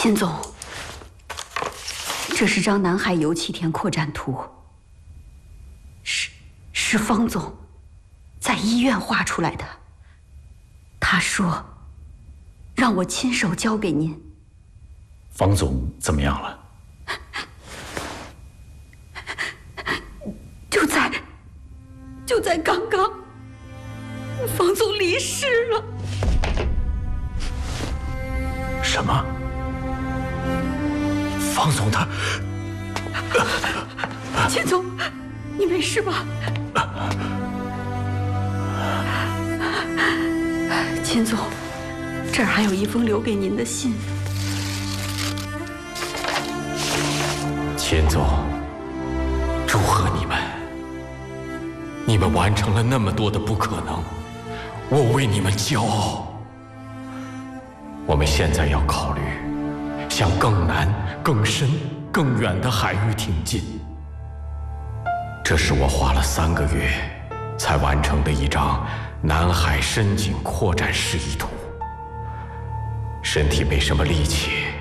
秦总，这是张南海油气田扩展图，是方总在医院画出来的。他说让我亲手交给您。 方总怎么样了？ 就在刚刚，方总离世了。 什么？方总他…… 秦总，你没事吧？秦总，这儿还有一封留给您的信。 秦总，祝贺你们！你们完成了那么多的不可能，我为你们骄傲。我们现在要考虑向更难、更深、更远的海域挺进。这是我花了3个月才完成的一张南海深井扩展示意图。身体没什么力气，